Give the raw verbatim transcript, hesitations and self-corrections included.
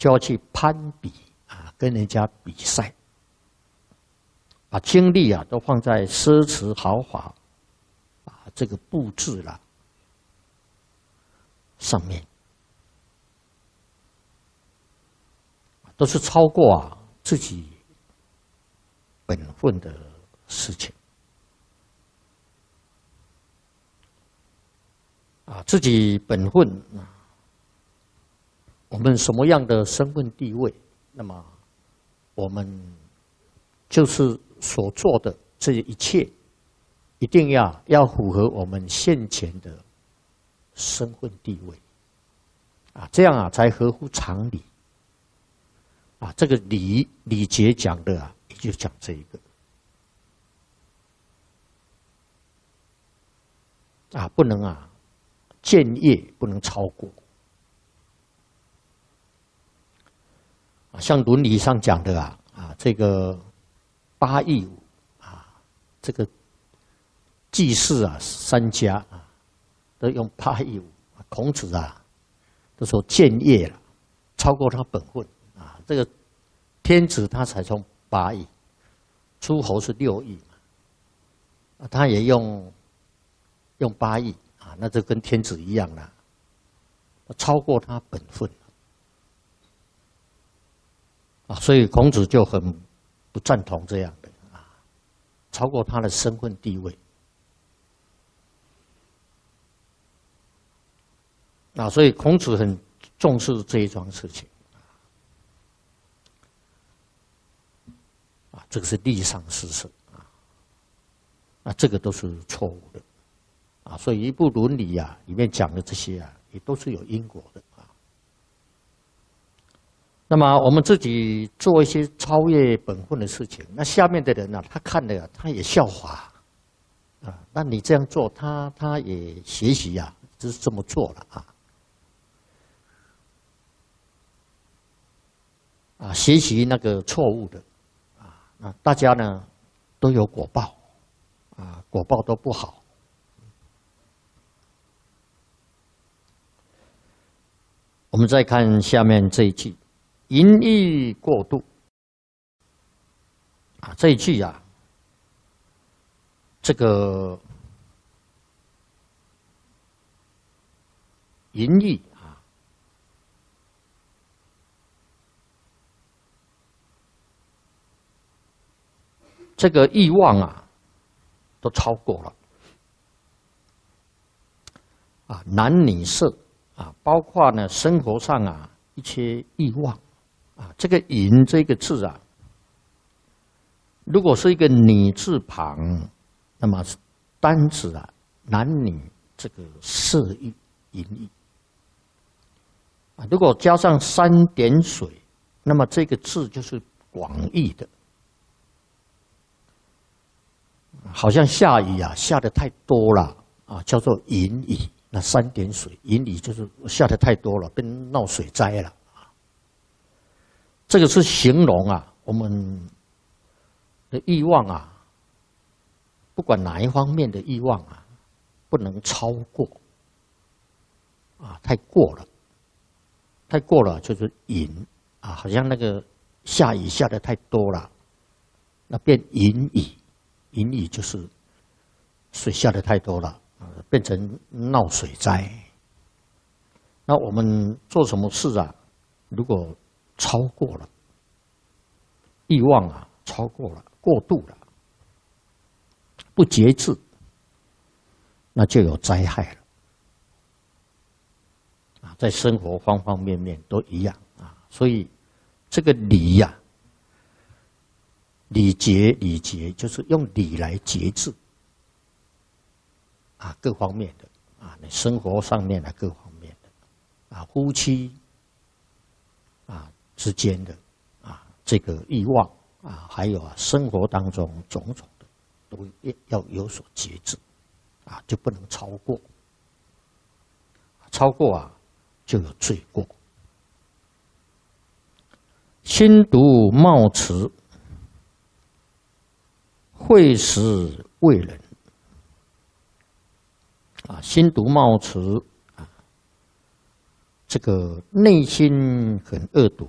就要去攀比啊，跟人家比赛，把精力啊都放在奢侈豪华啊这个布置啦上面，都是超过啊自己本分的事情。啊，自己本分啊，我们什么样的身份地位，那么我们就是所做的这一切，一定要要符合我们现前的身份地位，啊，这样啊才合乎常理。啊，这个礼礼节讲的啊，也就讲这一个。啊，不能啊。建业不能超过啊，像伦理上讲的啊啊，这个八佾舞啊，这个祭祀啊三家啊，都用八佾舞。孔子啊，都说建业了，超过他本分啊。这个天子他才从八佾，诸侯是六佾嘛，他也用用八佾。啊，那就跟天子一样了，超过他本分啊，所以孔子就很不赞同这样的啊，超过他的身份地位啊，所以孔子很重视这一桩事情啊，这个是历上事实啊，那这个都是错误的。啊，所以一部伦理啊，里面讲的这些啊，也都是有因果的啊。那么我们自己做一些超越本分的事情，那下面的人呢、啊，他看了、啊、他也效法啊。那你这样做，他他也学习啊，就是这么做了啊。啊，学习那个错误的啊，那大家呢都有果报啊，果报都不好。我们再看下面这一句，淫欲过度啊，这一句啊，这个淫欲啊，这个欲望啊，都超过了啊，男女色。啊，包括呢生活上啊一些欲望，啊，这个“淫”这个字啊，如果是一个女字旁，那么单指啊男女这个色欲、淫欲啊，如果加上三点水，那么这个字就是广义的，好像下雨啊下得太多了啊，叫做淫雨。那三点水，淫雨就是下得太多了，变闹水灾了啊。这个是形容啊，我们的欲望啊，不管哪一方面的欲望啊，不能超过啊，太过了，太过了就是淫啊，好像那个下雨下得太多了，那变淫雨，淫雨就是水下得太多了。变成闹水灾，那我们做什么事啊？如果超过了欲望啊，超过了、过度了、不节制，那就有灾害了啊！在生活方方面面都一样啊，所以这个礼呀、啊，礼节、礼节就是用礼来节制。啊，各方面的啊，你生活上面的各方面的啊，夫妻啊之间的啊这个欲望啊，还有啊生活当中种种的，都要有所节制啊，就不能超过，超过啊就有罪过。心毒冒迟，会食为人。啊，心毒冒迟啊，这个内心很恶毒